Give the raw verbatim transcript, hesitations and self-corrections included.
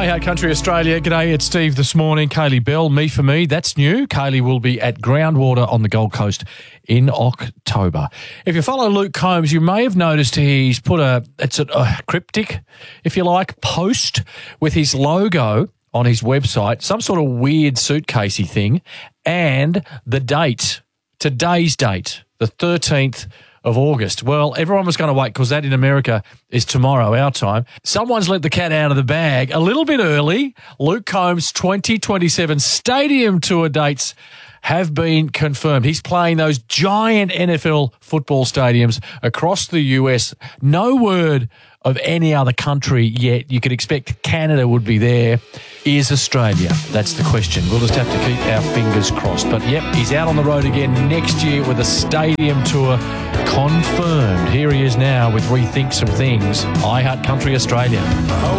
Hi, Hard Country Australia. G'day, it's Steve this morning. Kaylee Bell, Me For Me, that's new. Kaylee will be at Groundwater on the Gold Coast in October. If you follow Luke Combs, you may have noticed he's put a, it's a, a cryptic, if you like, post with his logo on his website, some sort of weird suitcasey thing, and the date, today's date, the thirteenth of August. Well, everyone was going to wait because that in America is tomorrow, our time. Someone's let the cat out of the bag a little bit early. Luke Combs' twenty twenty-seven stadium tour dates have been confirmed. He's playing those giant N F L football stadiums across the U S. No word of any other country yet. You could expect Canada would be there. Is Australia? That's the question. We'll just have to keep our fingers crossed. But, yep, he's out on the road again next year with a stadium tour confirmed. Here he is now with Rethink Some Things. I Heart Country Australia.